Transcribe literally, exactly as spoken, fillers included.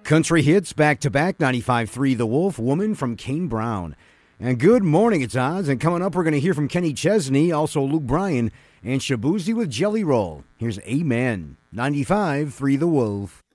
Country hits back-to-back, ninety-five point three The Wolf, Woman from Kane Brown. And good morning, it's Oz. And coming up, we're going to hear from Kenny Chesney, also Luke Bryan, and Shabuzi with Jelly Roll. Here's Amen, ninety-five point three The Wolf.